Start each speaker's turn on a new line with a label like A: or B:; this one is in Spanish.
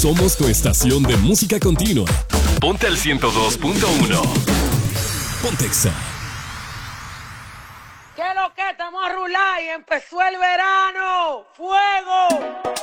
A: Somos tu estación de música continua. Ponte al 102.1. Pontexa.
B: ¿Qué lo que? Estamos a rular y empezó el verano. ¡Fuego!